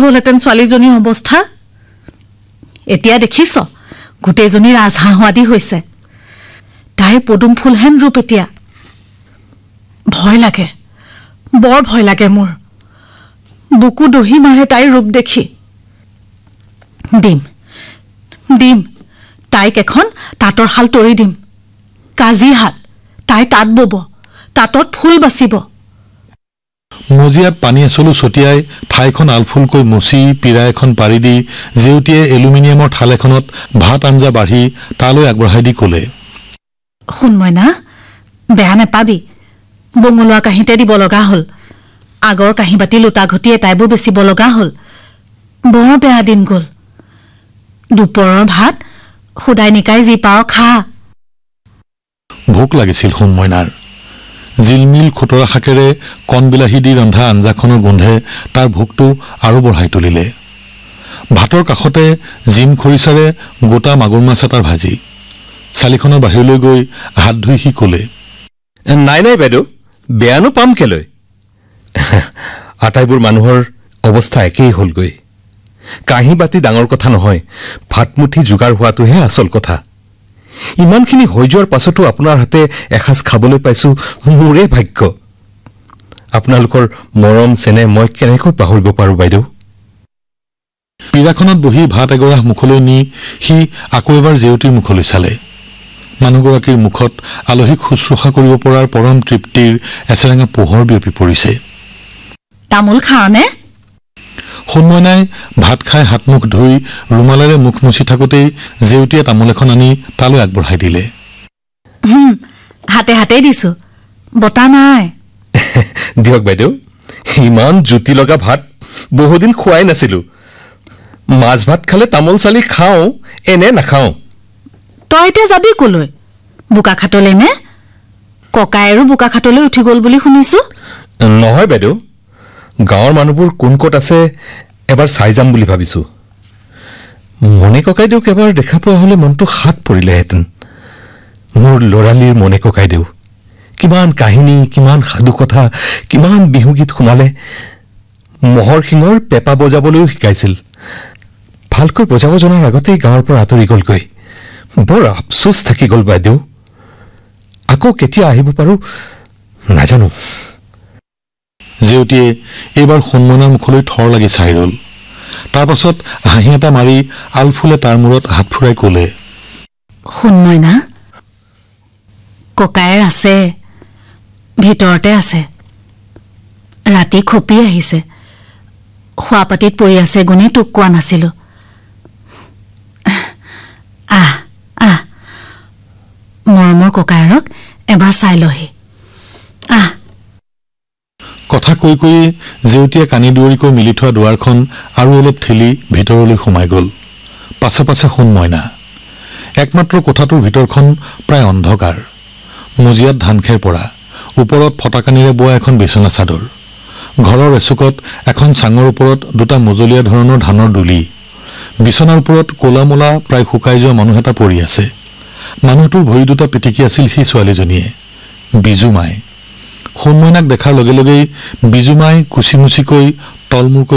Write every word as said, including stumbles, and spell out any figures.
হ'লহেঁতেন ছোৱালীজনীৰ অৱস্থা। এতিয়া দেখিছ গোটেইজনী ৰাজহাঁহোৱাদী হৈছে। তাইৰ পদুম ফুলহেন ৰূপ এতিয়া। ভয় লাগে, বৰ ভয় লাগে মোৰ। বুকু দহি মাৰে তাইৰ ৰূপ দেখি। দিম দিম তাইক এখন তাঁতৰ শাল তৰি দিম। কাজি হাত, তাই তাঁত বব, তাঁতত ফুল বাচিব। মজিয়াত পানী এচলো ছটিয়াই ঠাইখন আলফুলকৈ মচি পীৰা এখন পাৰি দি জেউতীয়ে এলুমিনিয়ামৰ থাল এখনত ভাত আঞ্জা বাঢ়ি তালৈ আগবঢ়াই দি ক'লে, শুন মইনা, বেয়া নেপাবি, বঙলোৱা কাঁহীতে দিব লগা হ'ল। আগৰ কাঁহী বাতি লোটা ঘটি এটাইবোৰ বেচিব লগা হ'ল। বৰ বেয়া দিন গ'ল। দুপৰৰ ভাত সুদাই নিকাই যি পাৱ খা। ভোক লাগিছিল সোণমইনাৰ। জিলমিল খুতৰা শাকেৰে কণবিলাহী দি ৰন্ধা আঞ্জাখনৰ গোন্ধে তাৰ ভোকটো আৰু বঢ়াই তুলিলে। ভাতৰ কাষতে জিম খৰিচাৰে গোটা মাগুৰ মাছ এটাৰ ভাজি। চালিখনৰ বাহিৰলৈ গৈ হাত ধুই সি ক'লে, নাই নাই বাইদেউ, বেয়ানো পাম কেলৈ। আটাইবোৰ মানুহৰ অৱস্থা একেই হ'লগৈ। কাঁহী বাতি ডাঙৰ কথা নহয়, ভাতমুঠি যোগাৰ হোৱাটোহে আচল কথা। ইমানখিনি হৈ যোৱাৰ পাছতো আপোনাৰ হাতে এসাঁজ খাবলৈ পাইছো, মোৰে ভাগ্য। আপোনালোকৰ মৰম চেনেহ মই কেনেকৈ পাহৰিব পাৰো বাইদেউ। পীৰাখনত বহি ভাত এগৰাহ মুখলৈ নি সি আকৌ এবাৰ জেউতীৰ মুখলৈ চালে। মানুহগৰাকীৰ মুখত আলহীক শুশ্ৰূষা কৰিব পৰাৰ পৰম তৃপ্তিৰ এচেৰেঙা পোহৰ বিয়পি পৰিছে। তামোল খাৱনে? সোণমইনাই ভাত খাই হাত মুখ ধুই ৰুমালেৰে মুখ মুচি থাকোঁতেই জেউতীয়ে তামোল এখন আনি তালৈ আগবঢ়াই দিলে। হাতে হাতে দিছো, বতা নাই। দিয়ক বাইদেউ, ইমান জুতি লগা ভাত বহুদিন খোৱাই নাছিলো। মাছ ভাত খালে তামোল চালি খাওঁ, এনে নাখাওঁ। তই এতিয়া যাবি কলৈ? বোকাখাটলৈ নে? ককায়েৰো বোকাখাটলৈ উঠি গ'ল বুলি শুনিছো। নহয় বাইদেউ, গাঁৱৰ মানুহবোৰ কোন ক'ত আছে এবাৰ চাই যাম বুলি ভাবিছো। মনে ককাইদেউক এবাৰ দেখা পোৱা হলে মনটো হাত পৰিলেহেঁতেন। মোৰ লৰালিৰ মনে ককাইদেউ কিমান কাহিনী, কিমান সাধু কথা, কিমান বিহুগীত শুনালে। মহৰ শিঙৰ পেঁপা বজাবলৈও শিকাইছিল। ভালকৈ বজাব জনাৰ আগতেই গাঁৱৰ পৰা আঁতৰি গলগৈ। বৰ আফচোচ থাকি গল বাইদেউ। আকৌ কেতিয়া আহিব পাৰো নাজানো। জেউতীয়ে এইবাৰ সোণমইনাৰ মুখলৈ থৰ লাগি চাই ৰল। তাৰ পাছত হাঁহি এটা মাৰি আলফুলে তাৰ মূৰত হাত ফুৰাই ক'লে, সোণমইনা, ককায়েৰ আছে, ভিতৰতে আছে। ৰাতি খপি আহিছে, শোৱাপাতিত পৰি আছে গুণে তোক কোৱা নাছিলো। আহ আহ, মৰমৰ ককায়েৰক এবাৰ চাই লহি। আহ। কথা কৈ কৈয়ে জেউতীয়ে কানি দুৱৰীকৈ মিলি থোৱা দুৱাৰখন আৰু অলপ ঠেলি ভিতৰলৈ সোমাই গ'ল। পাছে পাছে সোণমইনা। একমাত্ৰ কোঠাটোৰ ভিতৰখন প্ৰায় অন্ধকাৰ। মজিয়াত ধানখেৰ পৰা, ওপৰত ফটাকানিৰে বোৱা এখন বিচনা চাদৰ। ঘৰৰ এচুকত এখন চাঙৰ ওপৰত দুটা মজলীয়া ধৰণৰ ধানৰ দুলি। বিচনাৰ ওপৰত ক'লা মোলা প্ৰায় শুকাই যোৱা মানুহ এটা পৰি আছে। মানুহটোৰ ভৰি দুটা পিটিকি আছিল সেই ছোৱালীজনীয়ে, বিজুমাই। সোণমইনাক দেখাৰ লগে লগেই বিজুমাই কুচিমুচিকৈ তলমূৰকৈ